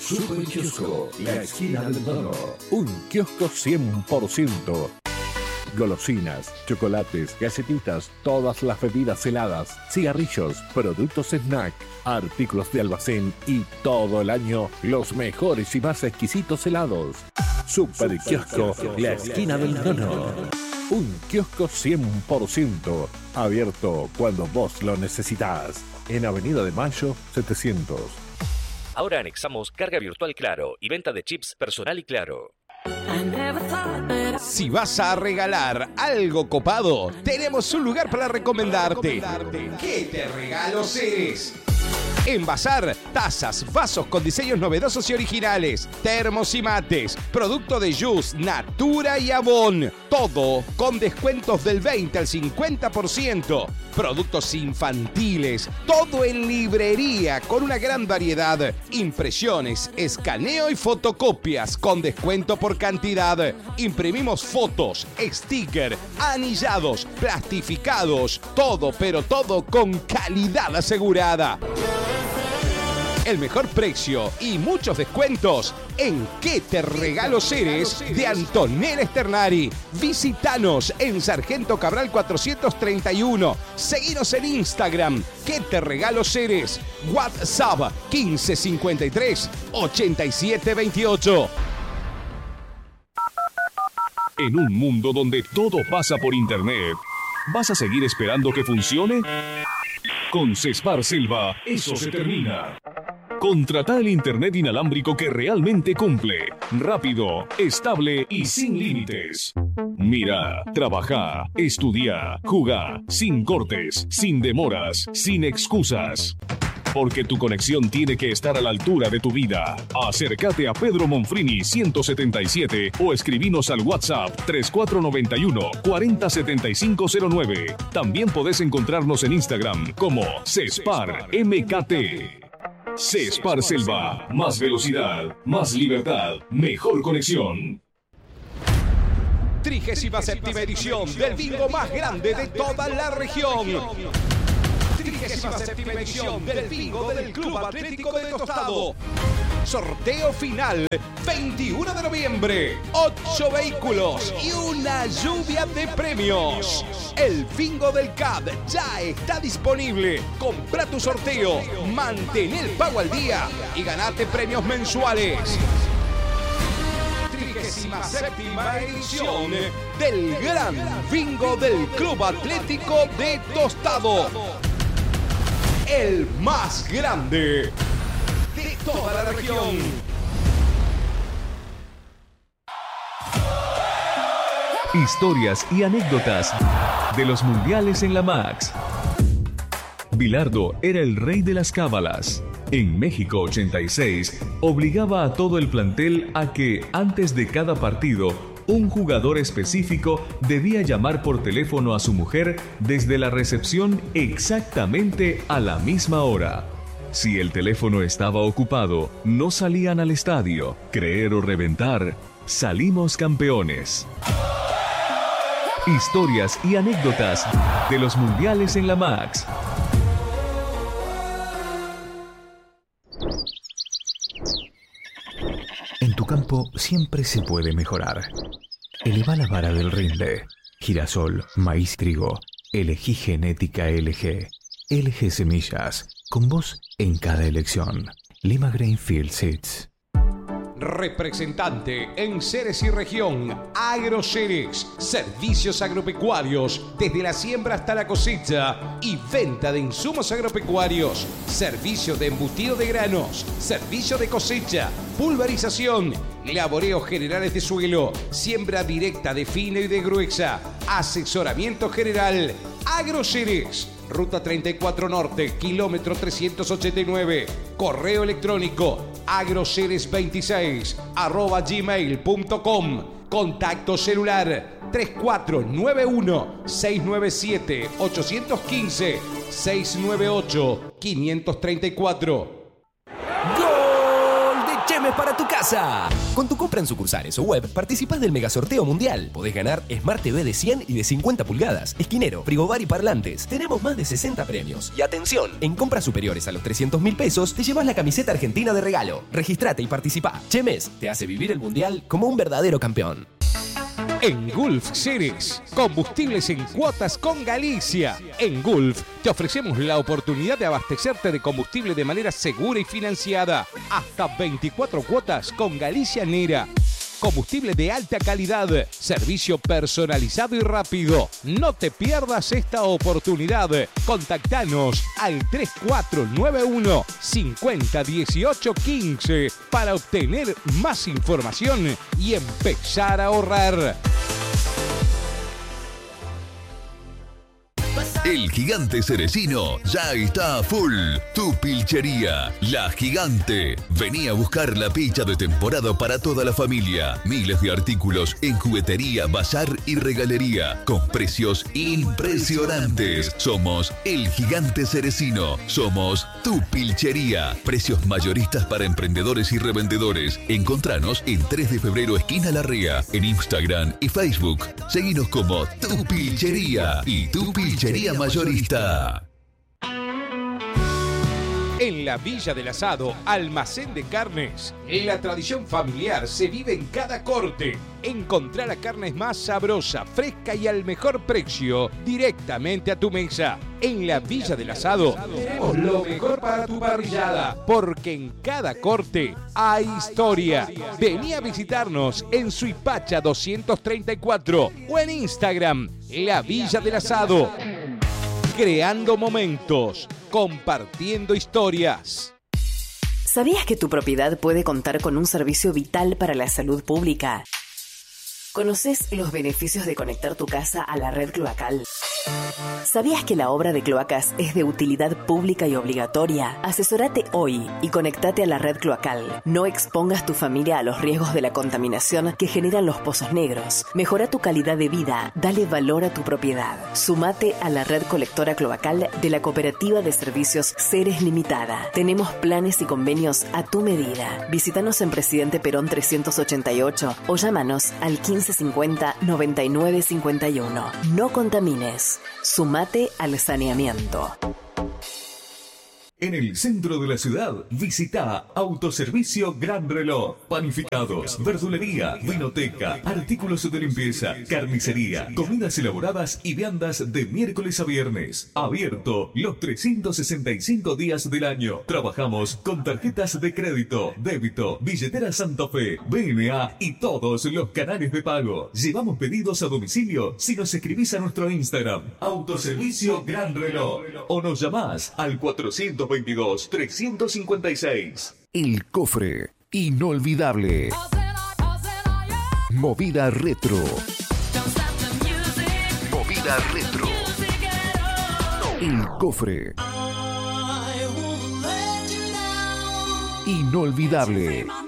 Super Kiosco, la esquina del dono. Un kiosco 100%. Golosinas, chocolates, galletitas, todas las bebidas heladas, cigarrillos, productos snack, artículos de almacén y todo el año los mejores y más exquisitos helados. Super Kiosco, la esquina del dono. Un kiosco 100%, abierto cuando vos lo necesitas. En Avenida de Mayo, 700. Ahora anexamos carga virtual Claro y venta de chips personal y Claro. Si vas a regalar algo copado, tenemos un lugar para recomendarte. ¿Qué te regalo Ceres? En Bazar, tazas, vasos con diseños novedosos y originales, termos y mates, producto de Jus, Natura y Avon. Todo con descuentos del 20 al 50%. Productos infantiles, todo en librería con una gran variedad. Impresiones, escaneo y fotocopias con descuento por cantidad. Imprimimos fotos, sticker, anillados, plastificados. Todo, pero todo con calidad asegurada. El mejor precio y muchos descuentos en ¿Qué te regalo Ceres? De Antonella Esternari. Visítanos en Sargento Cabral 431. Seguinos en Instagram. ¿Qué te regalo Ceres? WhatsApp 1553 8728. En un mundo donde todo pasa por internet, ¿vas a seguir esperando que funcione? Con Cespar Silva, eso se termina. Contrata el internet inalámbrico que realmente cumple. Rápido, estable y sin límites. Mira, trabaja, estudia, juega, sin cortes, sin demoras, sin excusas. Porque tu conexión tiene que estar a la altura de tu vida. Acércate a Pedro Monfrini 177 o escribinos al WhatsApp 3491 407509. También podés encontrarnos en Instagram como Cespar MKT. Cespar Selva, más velocidad, más libertad, mejor conexión. 37ª edición del bingo más grande de toda la región. 37ª edición del bingo del Club Atlético de Tostado. Sorteo final, 21 de noviembre. 8 vehículos y una lluvia de premios. El bingo del CAD ya está disponible. Compra tu sorteo, mantén el pago al día y ganate premios mensuales. 37ª edición del gran bingo del Club Atlético de Tostado. El más grande de toda la región. Historias y anécdotas de los mundiales en la Max. Bilardo era el rey de las cábalas. En México 86, obligaba a todo el plantel a que, antes de cada partido, un jugador específico debía llamar por teléfono a su mujer desde la recepción exactamente a la misma hora. Si el teléfono estaba ocupado, no salían al estadio. Creer o reventar, salimos campeones. Historias y anécdotas de los mundiales en la Max. En tu campo siempre se puede mejorar. Eleva la vara del rinde. Girasol, maíz, trigo. Elegí genética LG. LG Semillas. Con vos en cada elección. Lima Grainfield Seeds. Representante en Ceres y región, AgroCeres, servicios agropecuarios desde la siembra hasta la cosecha y venta de insumos agropecuarios, servicio de embutido de granos, servicio de cosecha, pulverización, laboreos generales de suelo, siembra directa de fina y de gruesa, asesoramiento general. AgroCeres, Ruta 34 Norte, kilómetro 389, correo electrónico agroceres26@gmail.com. Contacto celular 3491-697-815, 698-534. ¡Gol de chemes para tu casa. Con tu compra en sucursales o web, participás del megasorteo mundial. Podés ganar Smart TV de 100 y de 50 pulgadas, esquinero, frigobar y parlantes. Tenemos más de 60 premios. Y atención, en compras superiores a los 300.000 pesos, te llevas la camiseta argentina de regalo. Registrate y participá. Chemes te hace vivir el mundial como un verdadero campeón. En Gulf Ceres, combustibles en cuotas con Galicia. En Gulf te ofrecemos la oportunidad de abastecerte de combustible de manera segura y financiada. Hasta 24 cuotas con Galicia Nera. Combustible de alta calidad, servicio personalizado y rápido. No te pierdas esta oportunidad. Contactanos al 3491 50 18 15 para obtener más información y empezar a ahorrar. El Gigante Ceresino ya está a full. Tu pilchería, La Gigante. Vení a buscar la picha de temporada para toda la familia. Miles de artículos en juguetería, bazar y regalería. Con precios impresionantes. Somos El Gigante Ceresino. Somos tu pilchería. Precios mayoristas para emprendedores y revendedores. Encontranos en 3 de febrero, esquina Larrea. En Instagram y Facebook. Seguinos como Tu Pilchería y Tu Pilchería Mayorista. En la Villa del Asado, almacén de carnes. La tradición familiar se vive en cada corte. Encontrar la carne más sabrosa, fresca y al mejor precio directamente a tu mesa. En la Villa del Asado tenemos lo mejor para tu parrillada, porque en cada corte hay historia. Vení a visitarnos en Suipacha 234 o en Instagram, La Villa del Asado. Creando momentos, compartiendo historias. ¿Sabías que tu propiedad puede contar con un servicio vital para la salud pública? ¿Conoces los beneficios de conectar tu casa a la red cloacal? ¿Sabías que la obra de cloacas es de utilidad pública y obligatoria? Asesórate hoy y conectate a la red cloacal. No expongas tu familia a los riesgos de la contaminación que generan los pozos negros. Mejora tu calidad de vida, dale valor a tu propiedad. Sumate a la red colectora cloacal de la Cooperativa de Servicios Ceres Limitada. Tenemos planes y convenios a tu medida. Visítanos en Presidente Perón 388 o llámanos al 1550 9951. No contamines. Sumate al saneamiento. En el centro de la ciudad, visita Autoservicio Gran Reloj. Panificados, verdulería, vinoteca, artículos de limpieza, carnicería, comidas elaboradas y viandas de miércoles a viernes. Abierto los 365 días del año. Trabajamos con tarjetas de crédito, débito, billetera Santa Fe, BNA y todos los canales de pago. Llevamos pedidos a domicilio si nos escribís a nuestro Instagram, Autoservicio Gran Reloj, o nos llamás al 422-356. El cofre inolvidable. Movida retro. Movida retro. El cofre inolvidable.